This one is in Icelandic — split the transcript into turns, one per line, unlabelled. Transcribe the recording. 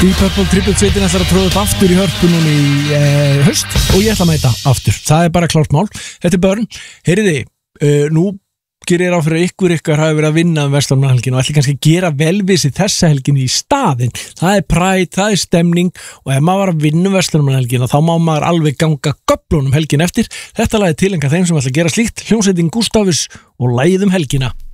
Deep Purple tribute-sveitin ætlar að tróða upp aftur í Hörpu núna í haust og ég ætla að mæta aftur. Það er bara klárt mál. Þetta er Burn. Heyriði, nú gerir ég ráð fyrir að ykkar hafi verið að vinna Verslunarmannahelgin og ætli kannski að gera velvísi þessa helgin í staðinn. Það er pride, það er stemning og ef maður var að vinna Verslunarmannahelgin þá má maður alveg ganga göflunum helgin eftir. Þetta lagið tilengja þeim sem ætla að gera slíkt. Hljómsveitin Gústafus og lagið helgina.